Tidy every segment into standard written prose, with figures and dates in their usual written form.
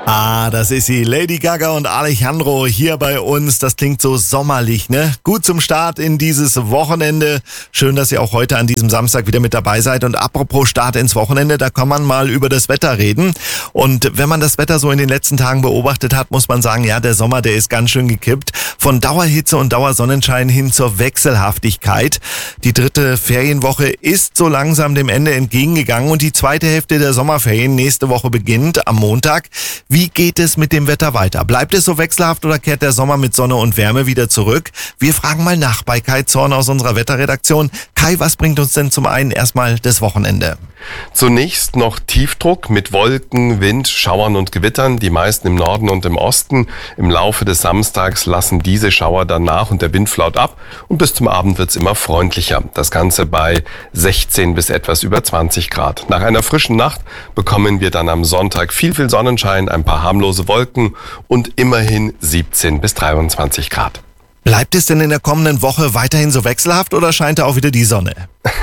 Das ist sie, Lady Gaga und Alejandro hier bei uns. Das klingt so sommerlich, ne? Gut zum Start in dieses Wochenende. Schön, dass ihr auch heute an diesem Samstag wieder mit dabei seid. Und apropos Start ins Wochenende, da kann man mal über das Wetter reden. Und wenn man das Wetter so in den letzten Tagen beobachtet hat, muss man sagen, ja, der Sommer, der ist ganz schön gekippt. Von Dauerhitze und Dauersonnenschein hin zur Wechselhaftigkeit. Die dritte Ferienwoche ist so langsam dem Ende entgegengegangen und die zweite Hälfte der Sommerferien nächste Woche beginnt am Montag. Wie geht es mit dem Wetter weiter? Bleibt es so wechselhaft oder kehrt der Sommer mit Sonne und Wärme wieder zurück? Wir fragen mal nach bei Kai Zorn aus unserer Wetterredaktion. Kai, was bringt uns denn zum einen erstmal das Wochenende? Zunächst noch Tiefdruck mit Wolken, Wind, Schauern und Gewittern, die meisten im Norden und im Osten. Im Laufe des Samstags lassen diese Schauer dann nach und der Wind flaut ab und bis zum Abend wird's immer freundlicher. Das Ganze bei 16 bis etwas über 20 Grad. Nach einer frischen Nacht bekommen wir dann am Sonntag viel Sonnenschein, ein paar harmlose Wolken und immerhin 17 bis 23 Grad. Bleibt es denn in der kommenden Woche weiterhin so wechselhaft oder scheint da auch wieder die Sonne?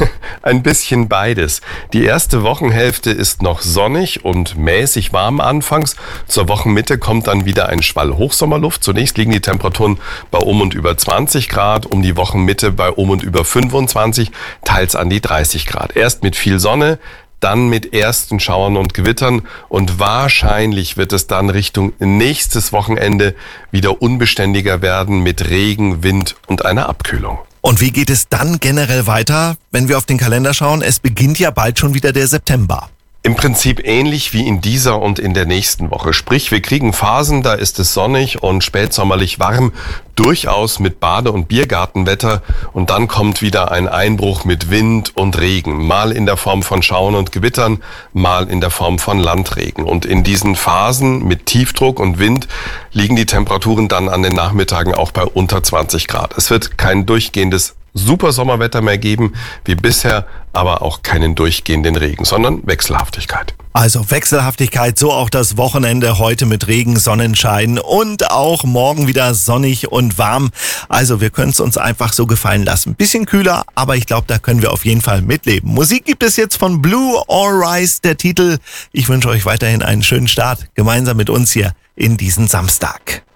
Ein bisschen beides. Die erste Wochenhälfte ist noch sonnig und mäßig warm anfangs. Zur Wochenmitte kommt dann wieder ein Schwall Hochsommerluft. Zunächst liegen die Temperaturen bei und über 20 Grad, um die Wochenmitte bei und über 25, teils an die 30 Grad. Erst mit viel Sonne, dann mit ersten Schauern und Gewittern und wahrscheinlich wird es dann Richtung nächstes Wochenende wieder unbeständiger werden mit Regen, Wind und einer Abkühlung. Und wie geht es dann generell weiter, wenn wir auf den Kalender schauen? Es beginnt ja bald schon wieder der September. Im Prinzip ähnlich wie in dieser und in der nächsten Woche. Sprich, wir kriegen Phasen, da ist es sonnig und spätsommerlich warm, durchaus mit Bade- und Biergartenwetter. Und dann kommt wieder ein Einbruch mit Wind und Regen. Mal in der Form von Schauern und Gewittern, mal in der Form von Landregen. Und in diesen Phasen mit Tiefdruck und Wind liegen die Temperaturen dann an den Nachmittagen auch bei unter 20 Grad. Es wird kein durchgehendes super Sommerwetter mehr geben wie bisher, aber auch keinen durchgehenden Regen, sondern Wechselhaftigkeit. Also Wechselhaftigkeit, so auch das Wochenende heute mit Regen, Sonnenschein und auch morgen wieder sonnig und warm. Also wir können es uns einfach so gefallen lassen. Bisschen kühler, aber ich glaube, da können wir auf jeden Fall mitleben. Musik gibt es jetzt von Blue All Rise, der Titel. Ich wünsche euch weiterhin einen schönen Start, gemeinsam mit uns hier in diesen Samstag.